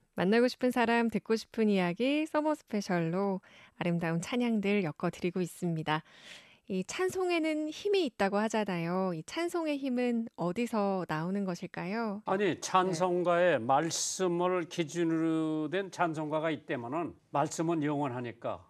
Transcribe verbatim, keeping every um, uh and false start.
만나고 싶은 사람, 듣고 싶은 이야기 서머 스페셜로 아름다운 찬양들 엮어드리고 있습니다. 이 찬송에는 힘이 있다고 하잖아요. 이 찬송의 힘은 어디서 나오는 것일까요? 아니 네. 찬송가에 말씀을 기준으로 된 찬송가가 있다면은 말씀은 영원하니까